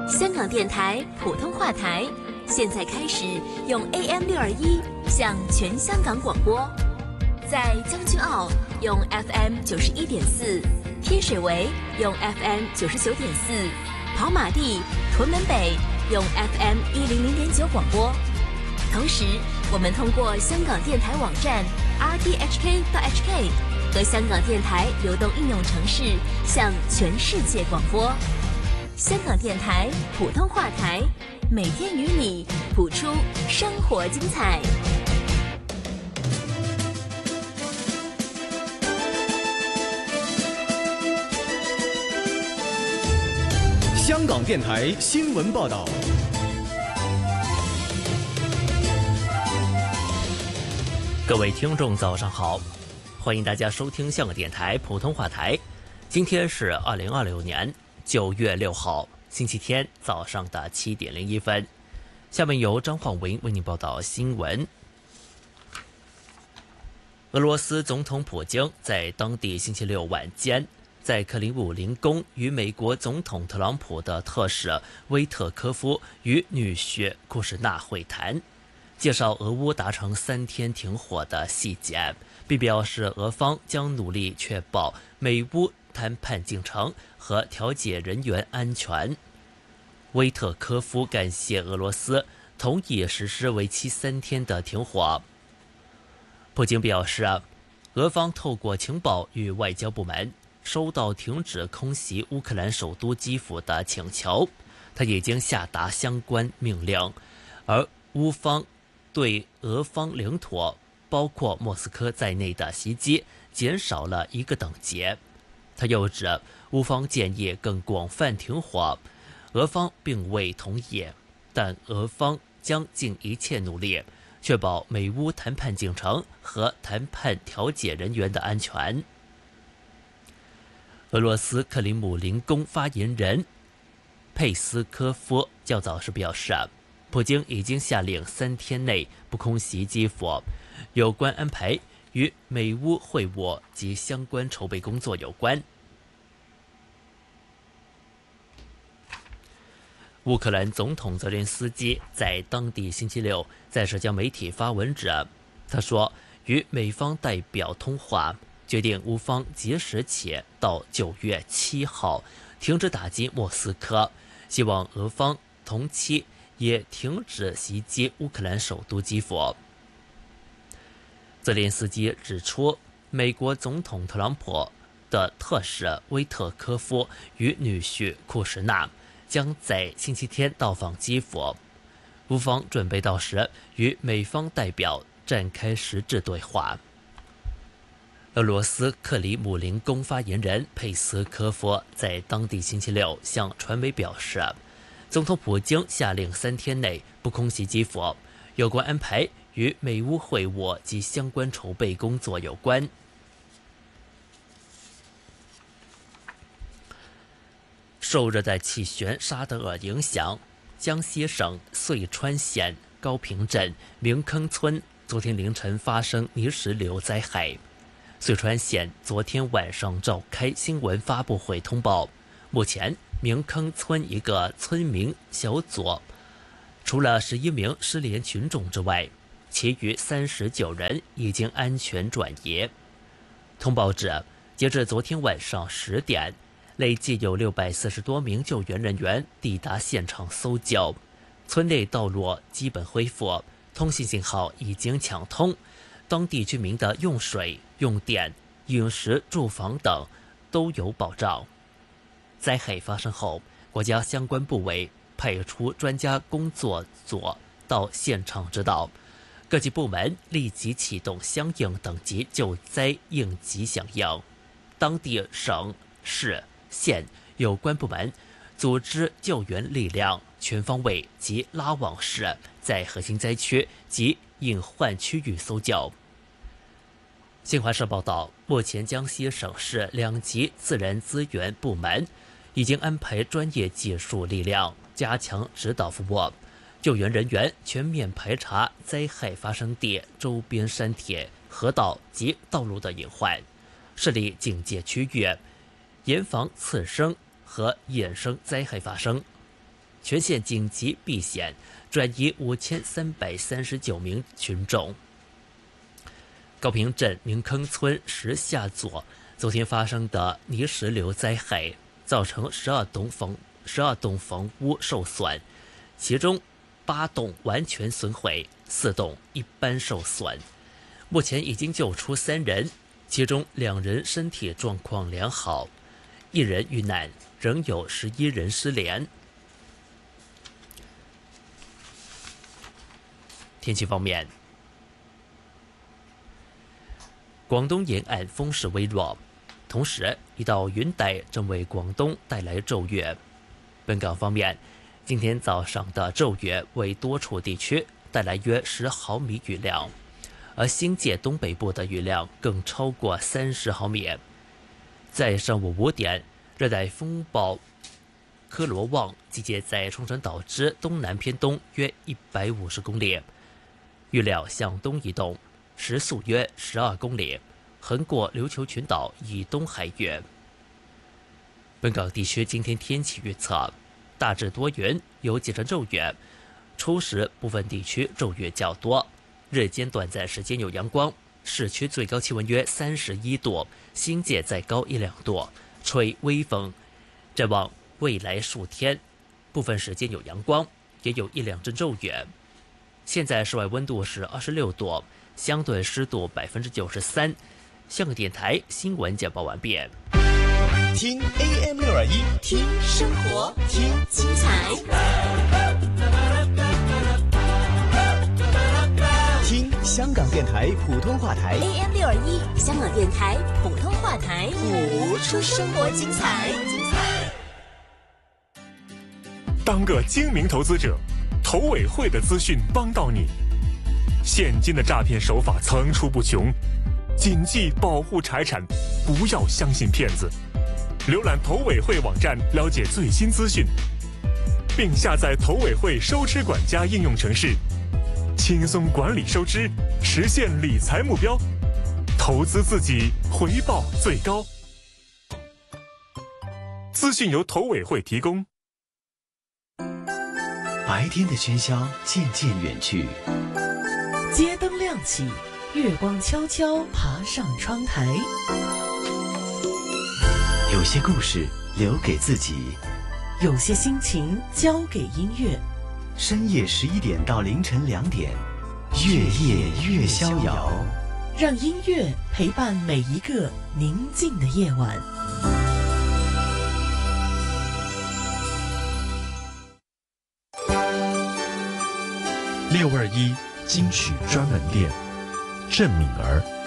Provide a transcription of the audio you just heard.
香港电台普通话台，现在开始用 AM621 向全香港广播。在将军澳用 FM91.4，天水围用 FM99.4，跑马地、屯门北用 FM100.9广播。同时，我们通过香港电台网站 rthk.hk 和香港电台流动应用程式向全世界广播。香港电台普通话台，每天与你谱出生活精彩。 香港电台新闻报道。 各位听众早上好，欢迎大家收听香港电台普通话台。今天是2026年9月6号星期天早上的7点01分。下面由张焕文为您报道新闻。俄罗斯总统普京在当地星期六晚间在克里姆林宫与美国总统特朗普的特使威特科夫与女婿库什纳会谈，介绍俄乌达成3天停火的细节，并表示俄方将努力确保美乌谈判进程和调解人员安全。威特科夫感谢俄罗斯同意实施为期3天的停火。普京表示，俄方透过情报与外交部门收到停止空袭乌克兰首都基辅的请求，他已经下达相关命令，而乌方对俄方领土包括莫斯科在内的袭击减少了1个等级。他又指乌方建议更广泛停火，俄方并未同意，但俄方将尽一切努力确保美乌谈判进程和谈判调解人员的安全。俄罗斯克里姆林宫发言人佩斯科夫较早时表示，普京已经下令3天内不空袭基辅，有关安排与美乌会晤及相关筹备工作有关。乌克兰总统泽连斯基在当地星期六在社交媒体发文指，他说与美方代表通话，决定乌方即时起到9月7号停止打击莫斯科，希望俄方同期也停止袭击乌克兰首都基辅。泽连斯基指出，美国总统特朗普的特使威特科夫与女婿库什纳将在星期天到访基辅，乌方准备到时与美方代表展开实质对话。俄罗斯克里姆林宫发言人佩斯科夫在当地星期六向传媒表示，总统普京下令3天内不空袭基辅，有关安排与美乌会晤及相关筹备工作有关。受热带气旋沙德尔影响，江西省遂川县高坪镇明坑村昨天凌晨发生泥石流灾害。遂川县昨天晚上召开新闻发布会通报，目前明坑村一个村民小左除了11名失联群众之外，其余39人已经安全转移。通报指，截至昨天晚上10点，累计有640多名救援人员抵达现场搜救，村内道路基本恢复，通信信号已经抢通，当地居民的用水、用电、饮食、住房等都有保障。灾害发生后，国家相关部委派出专家工作组到现场指导，各级部门立即启动相应等级救灾应急响应。当地省、市、县有关部门组织救援力量全方位及拉网式在核心灾区及隐患区域搜救。新华社报道，目前江西省市2级自然资源部门已经安排专业技术力量加强指导服务，救援人员全面排查灾害发生地周边山体、河道及道路的隐患，设立警戒区域，严防次生和衍生灾害发生。 全县紧急避险，转移5339名群众。高平镇明坑村石下左昨天发生的泥石流灾害，造成12栋房屋受损，其中8栋完全损毁，4栋一般受损。目前已经救出3人，其中2人身体状况良好，1人遇难，仍有11人失联。天气方面，广东沿岸风势微弱，同时一道云带正为广东带来骤雨。本港方面，今天早上的骤雨为多处地区带来约10毫米雨量，而新界东北部的雨量更超过30毫米。在上午5点，热带风暴科罗旺集结在冲绳岛之东南偏东约150公里，预料向东移动，时速约12公里，横过琉球群岛以东海域。本港地区今天天气预测：大致多云，有几阵骤雨，初时部分地区骤雨较多，日间短暂时间有阳光，市区最高气温约31度，新界再高1-2度，吹微风。展望未来数天，部分时间有阳光，也有1-2阵骤雨。现在室外温度是26度，相对湿度93%。香港电台新闻简报完毕。 听 AM621， 听生活，听精彩， 听香港电台普通话台 AM621，香港电台普通话台， 谱出生活精彩。 当个精明投资者，投委会的资讯帮到你。现今的诈骗手法层出不穷，谨记保护财产，不要相信骗子。浏览投委会网站了解最新资讯，并下载投委会收支管家应用程式，轻松管理收支，实现理财目标，投资自己，回报最高。资讯由投委会提供。 白天的喧嚣渐渐远去， 街灯亮起，月光悄悄爬上窗台。 有些故事留给自己， 有些心情交给音乐。 深夜11点到凌晨2点，月夜越逍遥， 让音乐陪伴每一个宁静的夜晚。 621金曲专门店，郑敏儿。